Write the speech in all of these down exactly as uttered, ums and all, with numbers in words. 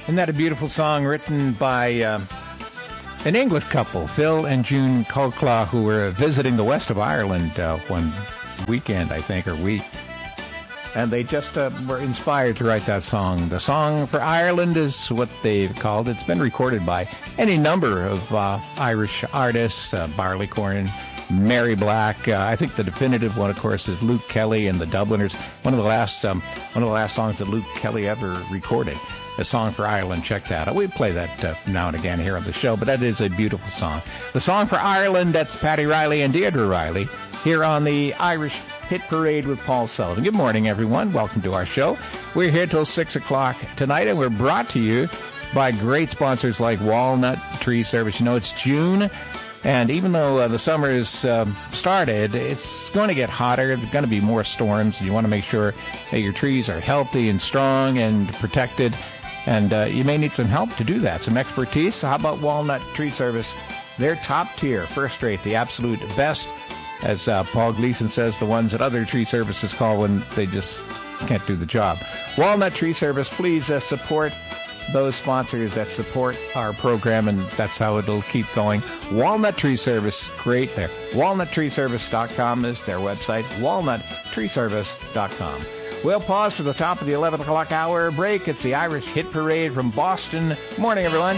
Isn't that a beautiful song written by uh, an English couple, Phil and June Colclaw, who were visiting the west of Ireland uh, one weekend, I think, or week. And they just uh, were inspired to write that song. The Song for Ireland is what they've called it. It's been recorded by any number of uh, Irish artists, uh, Barleycorn, Mary Black. Uh, I think the definitive one, of course, is Luke Kelly and the Dubliners. One of the last, um, one of the last songs that Luke Kelly ever recorded. A Song for Ireland. Check that out. We play that uh, now and again here on the show, but that is a beautiful song. The Song for Ireland, that's Patty Riley and Deirdre Riley here on the Irish Hit Parade with Paul Sullivan. Good morning, everyone. Welcome to our show. We're here till six o'clock tonight, and we're brought to you by great sponsors like Walnut Tree Service. You know, it's June, and even though uh, the summer has um, started, it's going to get hotter. There's going to be more storms, and you want to make sure that your trees are healthy and strong and protected. And uh, you may need some help to do that, some expertise. How about Walnut Tree Service? They're top tier, first rate, the absolute best, as uh, Paul Gleason says, the ones that other tree services call when they just can't do the job. Walnut Tree Service, please uh, support those sponsors that support our program, and that's how it'll keep going. Walnut Tree Service, great there. walnut tree service dot com is their website, walnut tree service dot com. We'll pause for the top of the eleven o'clock hour break. It's the Irish Hit Parade from Boston. Morning, everyone.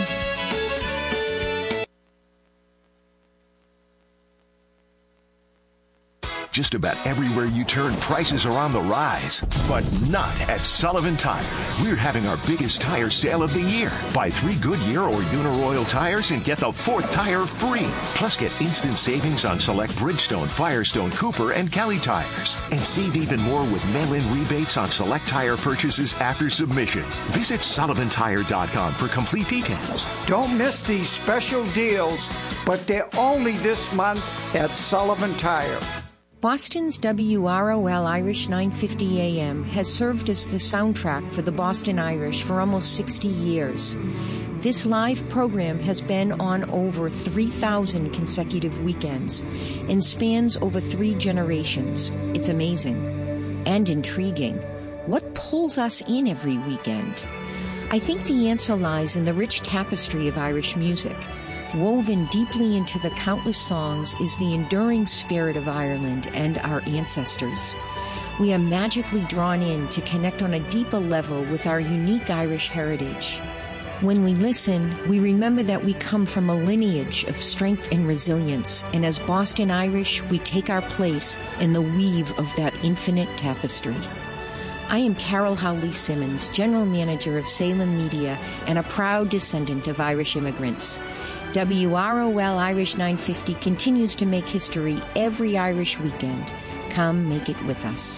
Just about everywhere you turn, prices are on the rise. But not at Sullivan Tire. We're having our biggest tire sale of the year. Buy three Goodyear or Uniroyal tires and get the fourth tire free. Plus, get instant savings on select Bridgestone, Firestone, Cooper, and Kelly tires. And save even more with mail-in rebates on select tire purchases after submission. Visit sullivan tire dot com for complete details. Don't miss these special deals, but they're only this month at Sullivan Tire. Boston's W R O L Irish nine fifty A M has served as the soundtrack for the Boston Irish for almost sixty years. This live program has been on over three thousand consecutive weekends and spans over three generations. It's amazing and intriguing. What pulls us in every weekend? I think the answer lies in the rich tapestry of Irish music. Woven deeply into the countless songs is the enduring spirit of Ireland and our ancestors. We are magically drawn in to connect on a deeper level with our unique Irish heritage. When we listen, we remember that we come from a lineage of strength and resilience, and as Boston Irish, we take our place in the weave of that infinite tapestry. I am Carol Howley Simmons, General Manager of Salem Media and a proud descendant of Irish immigrants. W R O L Irish nine fifty continues to make history every Irish weekend. Come make it with us.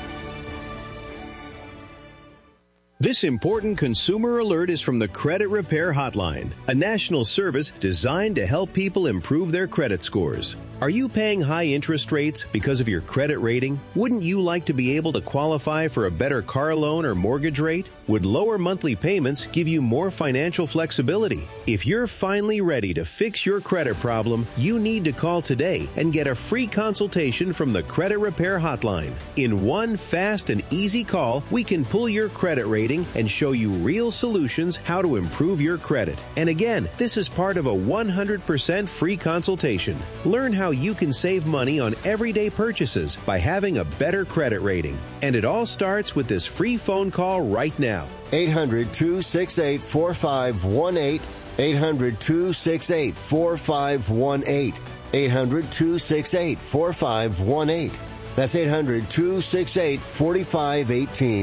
This important consumer alert is from the Credit Repair Hotline, a national service designed to help people improve their credit scores. Are you paying high interest rates because of your credit rating? Wouldn't you like to be able to qualify for a better car loan or mortgage rate? Would lower monthly payments give you more financial flexibility? If you're finally ready to fix your credit problem, you need to call today and get a free consultation from the Credit Repair Hotline. In one fast and easy call, we can pull your credit rating and show you real solutions how to improve your credit. And again, this is part of a one hundred percent free consultation. Learn how you can save money on everyday purchases by having a better credit rating. And it all starts with this free phone call right now. eight hundred, two six eight, four five one eight. eight hundred, two six eight, four five one eight. eight hundred, two six eight, four five one eight. That's eight hundred, two six eight, four five one eight.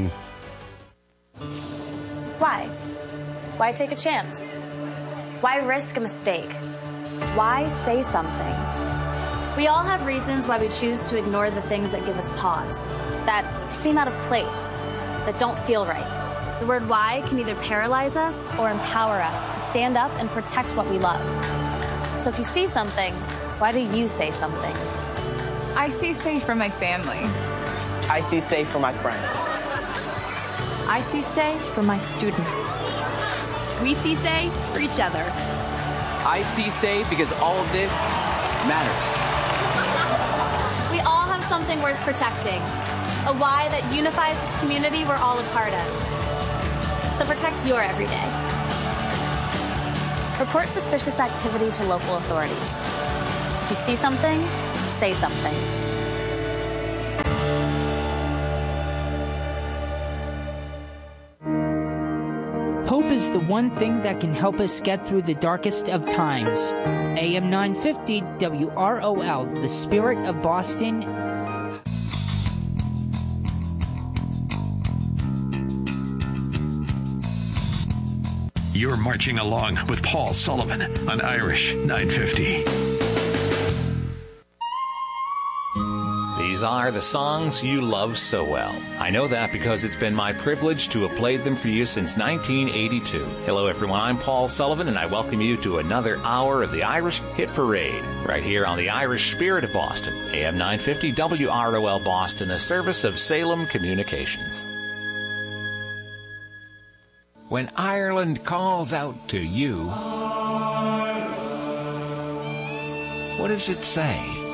Why? Why take a chance? Why risk a mistake? Why say something? We all have reasons why we choose to ignore the things that give us pause, that seem out of place, that don't feel right. The word why can either paralyze us or empower us to stand up and protect what we love. So if you see something, why do you say something? I see safe for my family. I see safe for my friends. I see say for my students. We see say for each other. I see say because all of this matters. We all have something worth protecting, a why that unifies this community we're all a part of. So protect your everyday. Report suspicious activity to local authorities. If you see something, say something. Hope is the one thing that can help us get through the darkest of times. A M nine fifty W R O L, the spirit of Boston. You're marching along with Paul Sullivan on Irish nine fifty. These are the songs you love so well. I know that because it's been my privilege to have played them for you since nineteen eighty-two. Hello, everyone. I'm Paul Sullivan, and I welcome you to another hour of the Irish Hit Parade, right here on the Irish Spirit of Boston, A M nine fifty W R O L Boston, a service of Salem Communications. When Ireland calls out to you, what does it say?